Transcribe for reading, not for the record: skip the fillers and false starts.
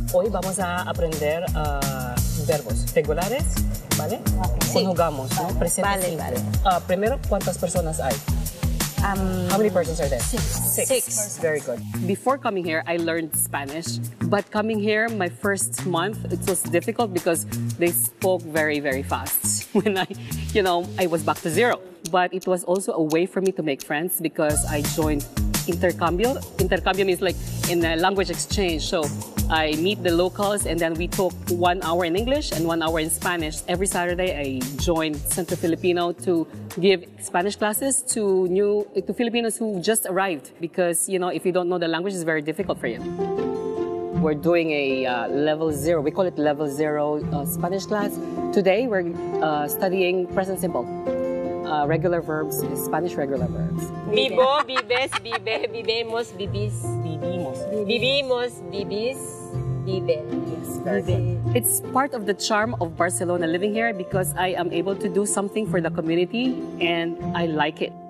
Hoy vamos a aprender verbos regulares, ¿vale? Conjugamos, ¿no? Presente simple. Primero, ¿cuántas personas hay? How many persons are there? Six. Very good. Before coming here, I learned Spanish. But coming here, my first month, it was difficult because they spoke very, very fast. When I was back to zero. But it was also a way for me to make friends because I joined intercambio. Intercambio means like in a language exchange. So I meet the locals and then we talk 1 hour in English and 1 hour in Spanish. Every Saturday, I joined Centro Filipino to give Spanish classes to Filipinos who just arrived because, if you don't know the language, it's very difficult for you. We're doing a level 0. We call it level 0 Spanish class. Today, we're studying present simple. Regular verbs, Spanish regular verbs. Vivo, vives, vive, vivemos, vivís. Vivimos. Vivimos, vivís, viven. Yes, very good. It's part of the charm of Barcelona living here because I am able to do something for the community and I like it.